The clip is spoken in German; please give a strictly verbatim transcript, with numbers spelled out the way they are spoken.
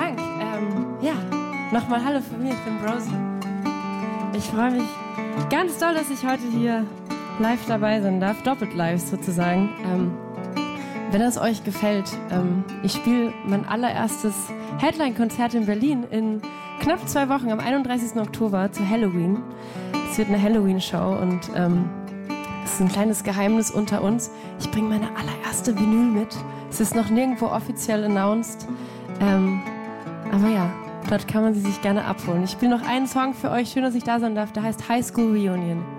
Dank. Ähm, ja, nochmal Hallo von mir, ich bin Brosi. Ich freue mich ganz doll, dass ich heute hier live dabei sein darf, doppelt live sozusagen. Ähm, wenn es euch gefällt, ähm, ich spiele mein allererstes Headline-Konzert in Berlin in knapp zwei Wochen, am einunddreißigsten Oktober zu Halloween. Es wird eine Halloween-Show und ähm, es ist ein kleines Geheimnis unter uns. Ich bringe meine allererste Vinyl mit. Es ist noch nirgendwo offiziell announced. Ähm, aber ja, dort kann man sie sich gerne abholen. Ich spiele noch einen Song für euch. Schön, dass ich da sein darf. Der heißt High School Reunion.